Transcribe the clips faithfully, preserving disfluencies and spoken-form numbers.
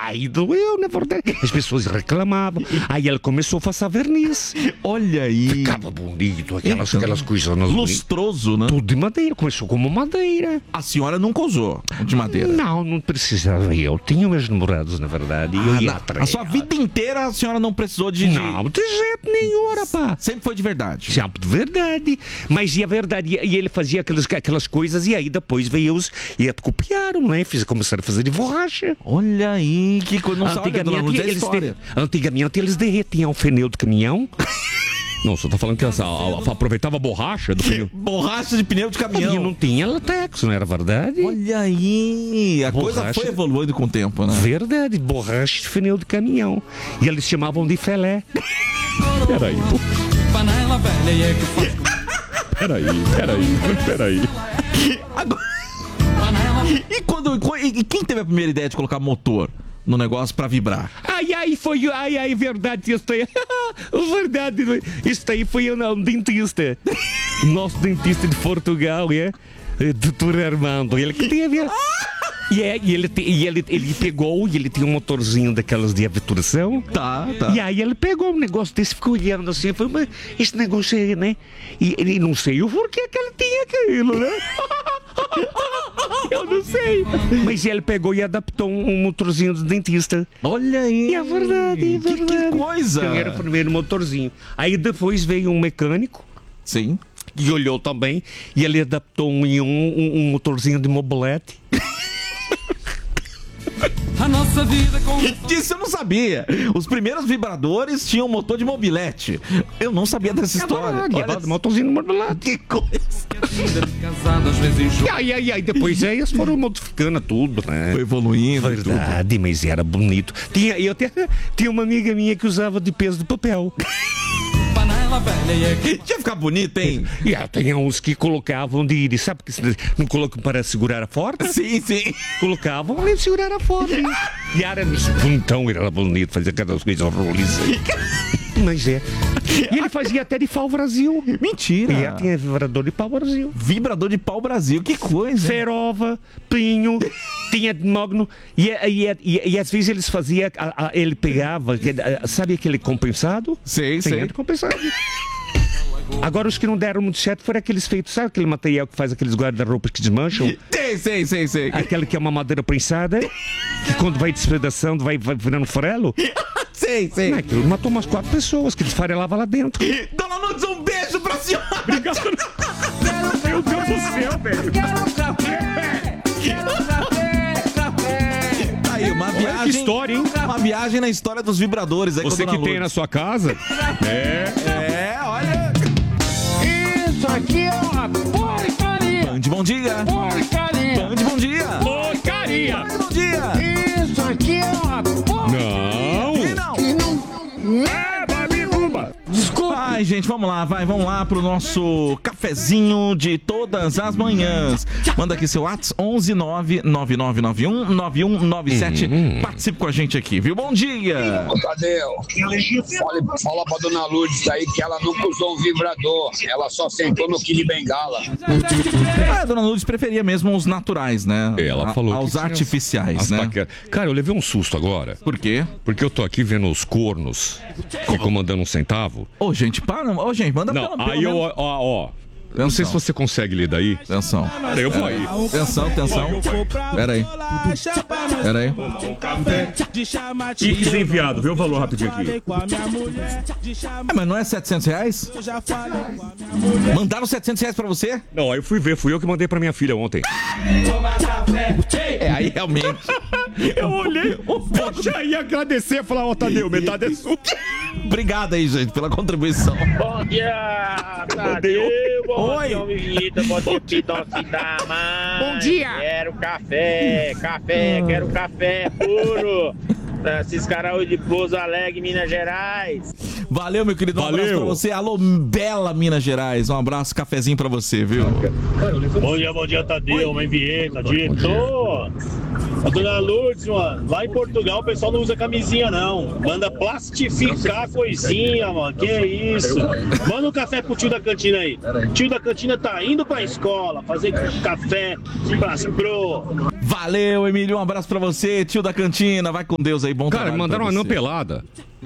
Aí doeu, na verdade. As pessoas reclamavam. Aí ela começou a passar verniz. Olha aí. Ficava bonito, aquelas, Então, aquelas coisas. lustroso, né? Tudo de madeira, começou como madeira. A senhora nunca usou de madeira? Não, não precisava. Eu tinha meus namorados, na verdade. E eu Ah, ia na- atrás. a sua vida inteira a senhora não precisou de... de- Não, de jeito nenhum, rapaz. Sempre foi de verdade. Sempre de verdade. Mas e a verdade? E ele fazia aquelas, aquelas coisas e aí depois veio os... E copiaram, né? Fiz, começaram a fazer de borracha. Olha aí, que coisa. Não sabe, dona Antigamente, Lourdes, é eles história. de- antigamente eles derretiam o pneu do caminhão. Não, só tá falando que essa, a- a- aproveitava a borracha do pneu. Borracha de pneu de E caminhão. não tinha latex, não era verdade? Olha aí, a coisa Borracha. foi evoluindo com o tempo, né? Verdade, borracha de pneu de caminhão. E eles chamavam de felé. Peraí, Panela velha é que faz. peraí, peraí, peraí. Agora... E, quando, e quem teve a primeira ideia de colocar motor no negócio pra vibrar? Ai, ai, foi, ai, ai, verdade, isso aí, verdade, isso aí foi um, um dentista, nosso dentista de Portugal, é, doutor Armando, ele que teve, e, é, e, ele, te- e ele, ele pegou, e ele tinha um motorzinho daquelas de aventuração, Tá, tá. e aí ele pegou um negócio desse, ficou olhando assim, falou, mas esse negócio aí, né, e, e não sei o porquê que ele tinha aquilo, né? Eu não sei. Mas ele pegou e adaptou um, um motorzinho do dentista. Olha aí. E é verdade, é Que- verdade. Que coisa. Então era o primeiro motorzinho. Aí depois veio um mecânico Sim. e olhou também. E ele adaptou um, um, um, um motorzinho de mobilete. A nossa vida com. Disso eu não sabia. Os primeiros vibradores tinham motor de mobilete. Eu não sabia dessa história. Olha, Olha, motorzinho de mobilete. que coisa. Vida de casado às vezes enjoa. E aí, aí, aí depois aí eles foram modificando tudo, né? Foi evoluindo. e tudo. Verdade, mas era bonito. Tinha, eu até, tinha uma amiga minha que usava de peso de papel. Panela velha é que. Tinha que ficar bonito, hein? E ah, tinha uns que colocavam de, de sabe que se- não colocam para segurar a porta? Sim, sim. Colocavam ali segurar a porta. E era bonitão, era bonito, fazia cada coisa horrorosa. Mas é. E ele fazia até de pau Brasil. Mentira. E tinha vibrador de pau Brasil. Vibrador de pau Brasil. Que coisa. hein? Ferova, pinho, tinha de mogno. E, e, e, e às vezes eles faziam, a- a- ele pegava, que- a- sabe aquele compensado? Sei, Tinha sei. de compensado. Agora os que não deram muito certo foram aqueles feitos, sabe aquele material que faz aqueles guarda-roupas que desmancham? Sei, sei, sei, sei. Aquela que é uma madeira prensada, que quando vai despedaçando vai, vai virando farelo? Sei, sei. Aquilo matou umas quatro pessoas que desfarelavam lá dentro. Dona Lourdes, um beijo pra senhora. Obrigado. Meu Deus do céu, velho. Tá aí, uma viagem. que história, hein? Uma viagem na história dos vibradores aí Você com a que Dona tem na Lourdes. sua casa? É. É, olha. Isso aqui é uma porcaria! Band, bom dia. Porcaria! Band, bom dia. Porcaria! Band, bom dia. Isso aqui é uma porcaria! Não. E não. E não... É, Babi Bumba. Desculpa! Ai, gente, vamos lá, vai, vamos lá pro nosso cafezinho de todas as manhãs. Manda aqui seu WhatsApp onze nove nove nove nove um nove um nove sete. Participe com a gente aqui, viu? Bom dia. Ô, Tadeu, fala, fala pra dona Lourdes aí que ela nunca usou um vibrador. Ela só sentou no Kid Bengala. Ah, a dona Lourdes preferia mesmo os naturais, né? Ela A- falou aos que tinha artificiais, as né? paqueras. Cara, eu levei um susto agora. Por quê? Porque eu tô aqui vendo os cornos ficam mandando um centavo. Ô, gente, para. Ô, gente, manda Não, pelo, pelo aí eu, menos- ó, ó. Não sei se você consegue ler daí. Atenção. Pera, eu vou aí. Atenção, atenção. Pera aí. Pera aí. E desenviado, vê o valor rapidinho aqui. Ah, mas não é setecentos reais? Mandaram setecentos reais pra você? Não, aí eu fui ver, fui eu que mandei pra minha filha ontem. É, aí realmente. Eu olhei, eu já ia agradecer, falar, ó, Tadeu, metade é sua. Obrigado aí, gente, pela contribuição. Bom dia, Tadeu. Bom Oi. dia, Miguelito. Bom dia, Pidonce da mãe. Bom dia. Quero café, café, quero café puro. Francisco Araújo de Pouso Alegre, Minas Gerais. Valeu, meu querido. Um Valeu. abraço pra você. Alô, bela Minas Gerais. Um abraço, cafezinho pra você, viu? Bom dia, bom dia, Tadeu, mãe Vieta, diretor. A dona Lourdes, mano, lá em Portugal o pessoal não usa camisinha, não. Manda plastificar a coisinha, mano. Que isso? Manda um café pro tio da cantina aí. O tio da cantina tá indo pra escola fazer café pra pro. Valeu, Emílio, um abraço pra você, tio da cantina, vai com Deus aí, bom Cara, trabalho mandaram pra uma anã você. pelada.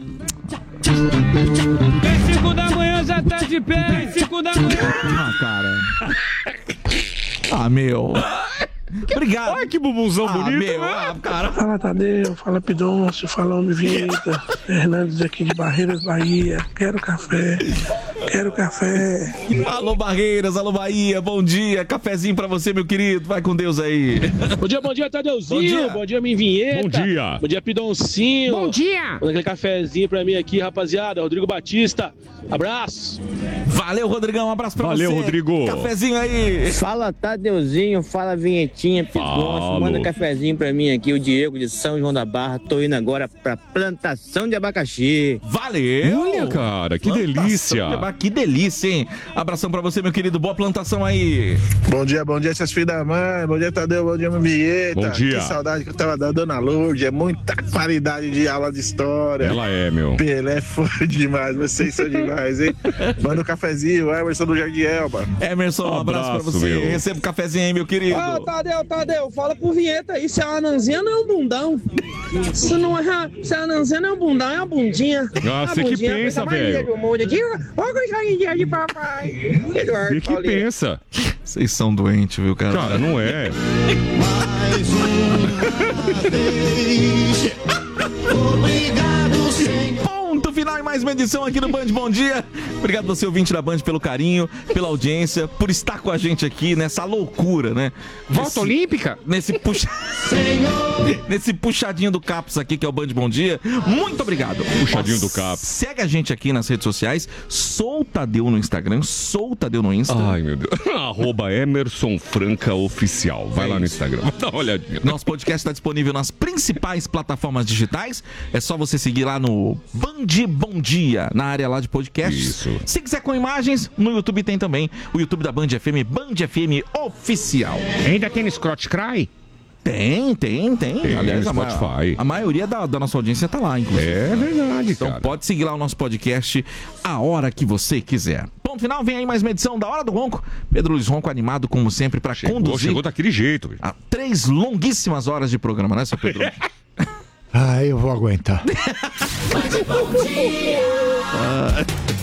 É cinco da manhã, já tá de pé. É cinco da manhã. Ah, cara. Ah, meu. Obrigado. Olha que bubuzão Ah, bonito, meu, né? ah, cara. Fala Tadeu, fala Pidoncio, fala Homem Vinheta, Hernandes aqui de Barreiras, Bahia. Quero café, quero café. Alô, Barreiras, alô, Bahia, bom dia. Cafezinho pra você, meu querido. Vai com Deus aí. Bom dia, bom dia, Tadeuzinho. Bom dia. Bom dia, minha vinheta. Bom dia. Bom dia, Pidoncinho. Bom dia. Manda aquele cafezinho pra mim aqui, rapaziada. Rodrigo Batista. Abraço. Valeu, Rodrigão. Um abraço pra Valeu, você. Rodrigo. Cafezinho aí. Fala Tadeuzinho, fala Vinhetinha, Pidoncio, manda um cafezinho pra mim aqui, o Diego de São João da Barra, tô indo agora pra plantação de abacaxi. Valeu. Olha, cara, que Plantação delícia. de aba- Que delícia, hein? Abração pra você, meu querido. Boa plantação aí. Bom dia, bom dia, seus filhos da mãe. Bom dia, Tadeu, bom dia, Homem Vinheta. Bom dia. Que saudade que eu tava da Dona Lourdes. É muita qualidade de aula de história. Ela é, meu. Pelé foi demais, vocês são demais, hein? Manda um cafezinho, Emerson do Jardim Elba. Emerson, um abraço, Abraço, pra você. meu. Receba um cafezinho aí, meu querido. Ô, Tadeu, Tadeu, fala pro Vinheta aí, se a anãzinha não é um bundão. Se não é, se a anãzinha não é um bundão, é uma bundinha. Ah, A você que bundinha pensa, coisa mais linda velho. do mundo aqui. Ó, coisadinha de papai. Eduardo Você que Paulinho. pensa. Vocês são doentes, viu, cara? Cara, não é. Ponto final e mais uma edição aqui no Band Bom Dia. Obrigado você, ouvinte da Band, pelo carinho, pela audiência, por estar com a gente aqui nessa loucura, né? Volta Nesse- Olímpica? Nesse, puxa... nesse puxadinho do Capos aqui, que é o Band Bom Dia. Muito obrigado. Puxadinho Ó, do Capos. Segue a gente aqui nas redes sociais. Sou o Tadeu no Instagram, sou o Tadeu no Insta. Ai, meu Deus. Arroba Emerson Franca Oficial. Vai É lá no isso. Instagram. Dá uma olhadinha. Nosso podcast está disponível nas principais plataformas digitais. É só você seguir lá no Band Bom Dia, na área lá de podcasts. Isso. Se quiser com imagens, no YouTube tem também. O YouTube da Band F M, Band F M Oficial. Ainda tem no Scrot Cry? Tem, tem, tem. Tem, Aliás, a, ma- Spotify. a maioria da, da nossa audiência tá lá, inclusive. É verdade, Então cara. pode seguir lá o nosso podcast a hora que você quiser. Ponto final, vem aí mais uma edição da Hora do Ronco. Pedro Luiz Ronco animado, como sempre, para Chegou, conduzir chegou daquele jeito. Bicho. a três longuíssimas horas de programa, né, seu Pedro? Ah, eu vou aguentar. Ah,